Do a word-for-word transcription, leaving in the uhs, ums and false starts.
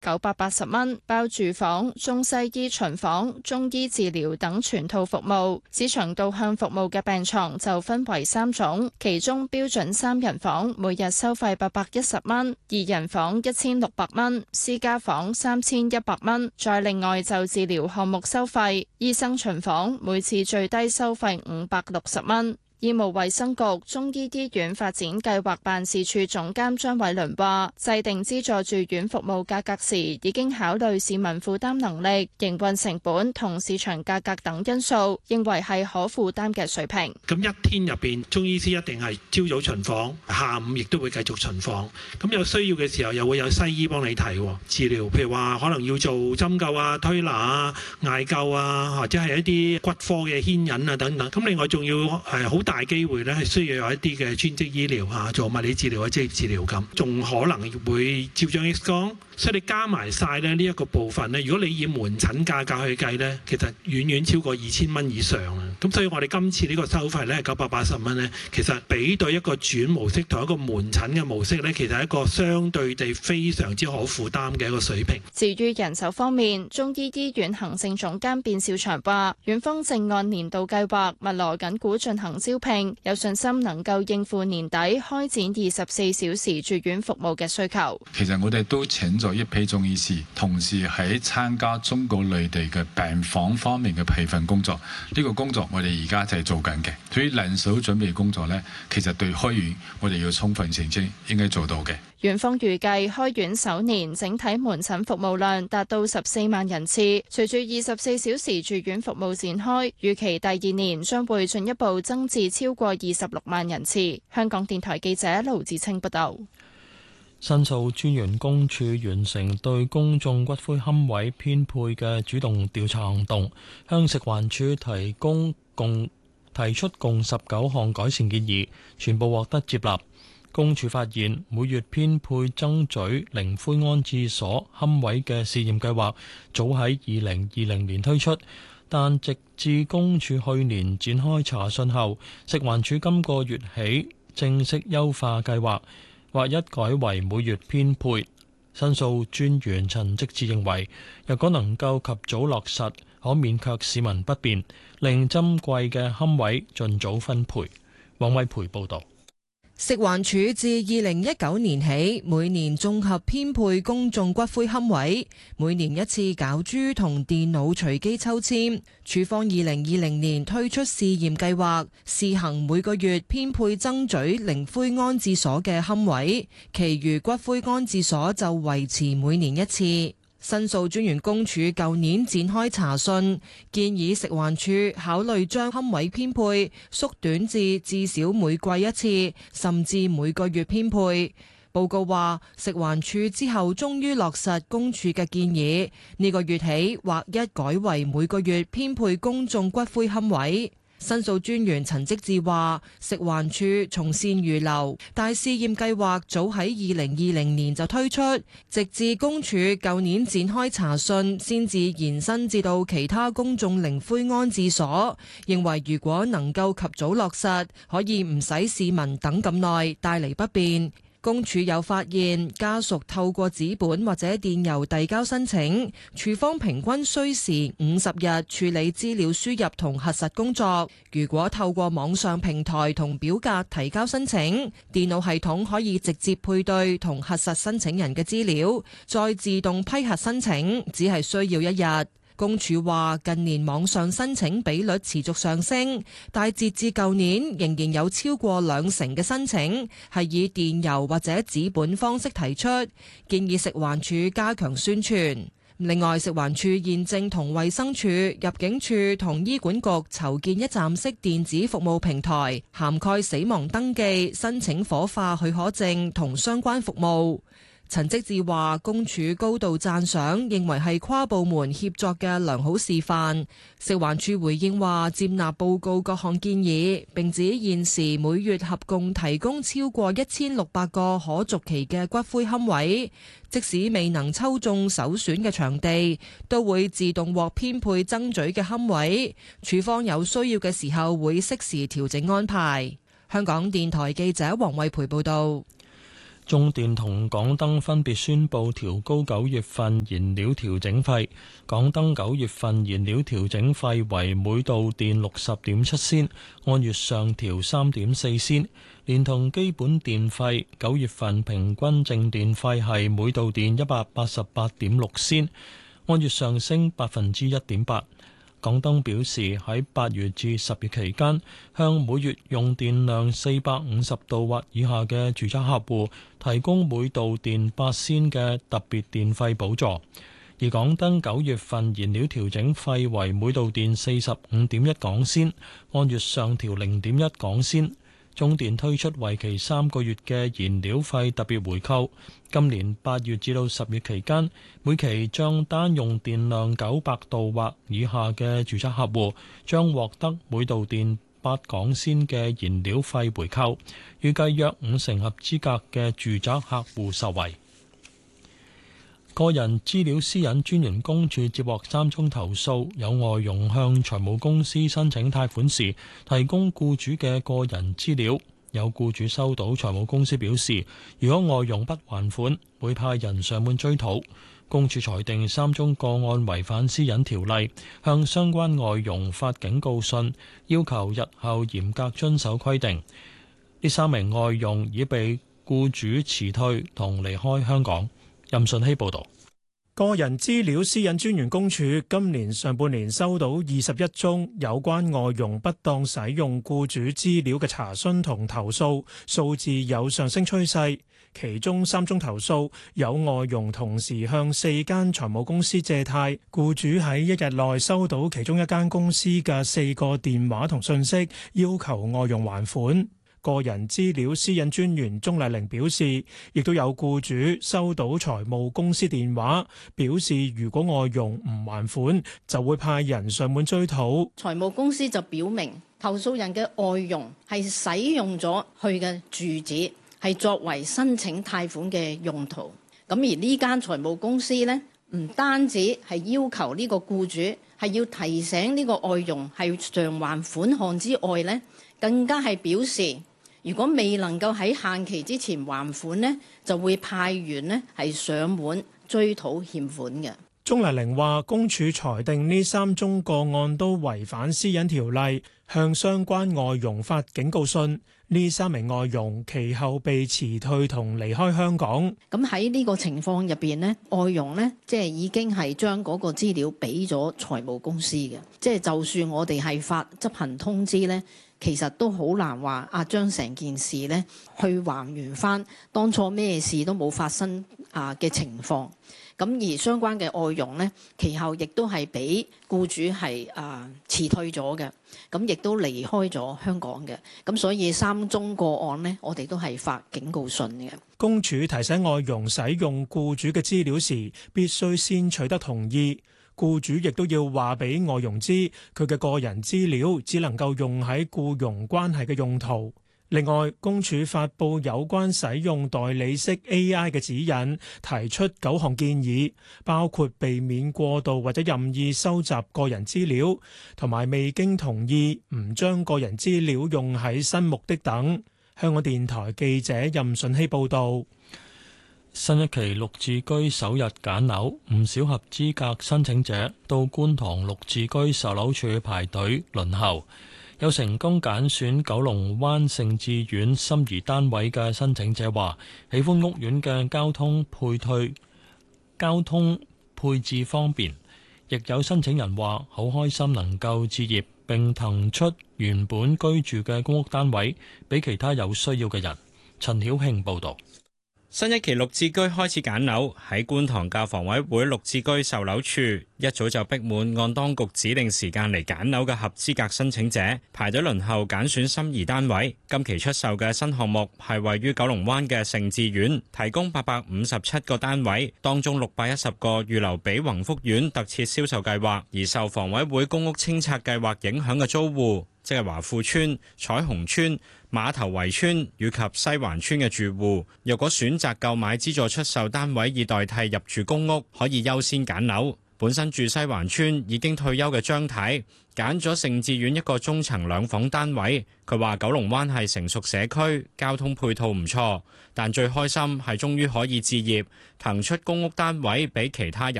九百八十蚊，包住房、中西醫巡房、中醫治療等全套服務。市場導向服務嘅病床就分為三種，其中標準三人房每日收費八百一十蚊，二人房一千六百蚊，私家房三千一百蚊。再另外就治療項目收費，醫生巡房每次最低收費五百六十蚊。醫務衛生局中醫醫院發展計劃辦事處總監張偉倫話，制定資助住院服務價格時，已經考慮市民負擔能力、營運成本同市場價格等因素，認為係可負擔嘅水平。 咁一天入邊，中醫師一定係朝早巡房，下午亦都會繼續巡房。咁有需要嘅時候，又會有西醫幫你睇治療，譬如話可能要做針灸啊、推拿啊、艾灸啊，或者係一啲骨科嘅牽引啊等等。咁另外仲要係好大機會咧，係需要有一啲嘅專職醫療嚇，做物理治療或者職業治療咁，仲可能會照張 X 光，所以你加埋晒咧呢一個部分咧，如果你以門診價格去計咧，其實遠遠超過二千蚊以上啊！咁所以我哋今次呢個收費咧係九百八十蚊咧，其實比對一個轉模式同一個門診嘅模式咧，其實係一個相對地非常之可負擔嘅一個水平。 至於人手方面，中醫醫院行政總監卞兆祥話，院方正按年度計劃密鑼緊鼓進行招聘，有信心能夠應付年底開展二十四小時住院服務嘅需求。 其實我哋都請咗一批中醫師，同時喺參加中國內地嘅病房方面嘅培訓工作。呢個工作我哋而家就係做緊嘅。對於人手準備工作呢，其實對開院我哋要充分澄清，應該做到嘅。 院方預計開院首年整體門診服務量達到十四萬人次，隨住二十四小時住院服務展開，預期第二年將會進一步增至超過二十六萬人次。香港電台記者盧志清報道。 申訴專員公署完成對公眾骨灰龕位編配嘅主動調查行動，向食環署提供共提出共十九項改善建議，全部獲得接納。公署發現，每月編配曾咀靈灰安置所龕位嘅試驗計劃早喺二零二零年推出，但直至公署去年展開查詢後，食環署今個月起正式優化計劃，劃一改為每月編配。申訴專員陳積志認為，若果能夠及早落實，可免卻市民不便，令珍貴嘅龕位盡早分配。王偉培報導。 食環署自二零一九年起，每年綜合編配公眾骨灰龕位，每年一次攪珠同電腦隨機抽籤。署方二零二零年推出試驗計劃，試行每個月編配曾咀靈灰安置所嘅龕位，其餘骨灰安置所就維持每年一次。申訴專員公署舊年展開查詢，建議食環署考慮將龕位編配縮短至至少每季一次，甚至每個月編配。報告話，食環署之後終於落實公署嘅建議，呢個月起劃一改為每個月編配公眾骨灰龕位。申訴專員陳積志話，食環署從善如流，但試驗計劃早喺二零二零年就推出，直至公署舊年展開查詢，先至延伸至到其他公眾靈灰安置所。認為如果能夠及早落實，可以唔使市民等咁耐，帶嚟不便。公署有發現，家屬透過紙本或者電郵遞交申請，署方平均需時五十日處理資料輸入同核實工作。如果透過網上平台同表格提交申請，電腦系統可以直接配對同核實申請人嘅資料，再自動批核申請，只係需要一日。公署話，近年網上申請比率持續上升，但截至舊年仍然有超過兩成嘅申請係以電郵或者紙本方式提出，建議食環署加強宣傳。另外，食環署現正同衛生署、入境處同醫管局籌建一站式電子服務平台，涵蓋死亡登記、申請火化許可證同相關服務。陳積志話，公署高度讚賞，認為係跨部門協作嘅良好示範。食環署回應話，接納報告各項建議，並指現時每月合共提供超過一千六百個可續期嘅骨灰龕位，即使未能抽中首選嘅場地，都會自動獲編配曾咀嘅龕位。署方有需要嘅時候會適時調整安排。香港電台記者黃慧培報道。 中電同港燈分別宣布調高九月份燃料調整費，港燈九月份燃料調整費為每度電六十點七仙，按月上調三點四仙，連同基本電費，九月份平均淨電費係每度電一百八十八點六仙，按月上升百分之一點八。港燈表示喺八月至十月期間，向每月用電量四百五十度或以下嘅住宅客戶提供每度電八仙嘅特別電費補助。而港燈九月份燃料調整費為每度電四十五點一港仙，按月上調零點一港仙。中電推出為期三個月嘅燃料費特別回扣，今年八月至到十月期間，每期賬單用電量九百度或以下嘅住宅客戶將獲得每度電八港仙嘅燃料費回扣，預計約五成合資格嘅住宅客戶受惠。個人資料私隱專員公署接獲三宗投訴，有外傭向財務公司申請貸款時提供僱主嘅個人資料，有僱主收到財務公司表示，如果外傭不還款，會派人上門追討。公署裁定三宗個案違反私隱條例，向相關外傭發警告信，要求日後嚴格遵守規定。呢三名外傭已被僱主辭退同離開香港。任順希報導。 個人資料私隱專員公署今年上半年收到二十一宗有關外傭不當使用僱主資料嘅查詢同投訴，數字有上升趨勢。其中三宗投訴有外傭同時向四間財務公司借貸，僱主喺一日內收到其中一間公司嘅四個電話同信息，要求外傭還款。個人資料私隱專員鍾麗玲表示，亦都有僱主收到財務公司電話，表示如果外傭唔還款，就會派人上門追討。 財務公司就表明，投訴人嘅外傭係使用咗佢嘅住址，係作為申請貸款嘅用途。咁而呢間財務公司呢，唔單止係要求呢個僱主係要提醒呢個外傭係償還款項之外呢，更加係表示，如果未能夠喺限期之前還款呢，就會派員呢係上門追討欠款嘅。 鍾麗玲話，公署裁定呢三宗個案都違反私隱條例，向相關外傭發警告信。呢三名外傭其後被辭退同離開香港。 咁喺呢個情況入邊呢，外傭呢即係已經係將嗰個資料俾咗財務公司嘅，即係就算我哋係發執行通知呢，其實都好難話啊，將成件事呢去還原翻當初咩事都冇發生啊嘅情況。咁而相關嘅外傭呢，其後亦都係俾僱主係啊辭退咗嘅，咁亦都離開咗香港嘅。咁所以三宗個案呢，我哋都係發警告信嘅。 公署提醒外傭使用僱主嘅資料時，必須先取得同意。僱主亦都要話俾外傭知，佢嘅個人資料只能夠用喺僱傭關係嘅用途。另外，公署發布有關使用代理式 A I 嘅指引，提出九項建議，包括避免過度或者任意收集個人資料，同埋未經同意唔將個人資料用喺新目的等。香港電台記者任順希報導。 新一期綠置居首日揀樓，唔少合資格申請者到觀塘綠置居售樓處排隊輪候。有成功揀選九龍灣盛智苑心儀單位嘅申請者話，喜歡屋苑嘅交通配退、交通配置方便。亦有申請人話，好開心能夠置業並騰出原本居住嘅公屋單位，俾其他有需要嘅人。陳曉慶報導。 新一期綠置居開始揀樓，喺觀塘嘅房委會綠置居售樓處一早就逼滿按當局指定時間嚟揀樓嘅合資格申請者，排隊輪候揀選心儀單位。今期出售嘅新項目係位於九龍灣嘅盛智苑，提供八百五十七個單位，當中六百一十個預留俾宏福苑特設銷售計劃，而受房委會公屋清拆計劃影響嘅租戶，即係華富邨、彩虹邨、馬頭圍邨以及西環邨嘅住戶，若果選擇購買資助出售單位以代替入住公屋，可以優先揀樓。 本身住西環村已經退休嘅張太揀咗盛智苑一個中層兩房單位。佢話九龍灣係成熟社區，交通配套唔錯，但最開心係終於可以置業，騰出公屋單位俾其他有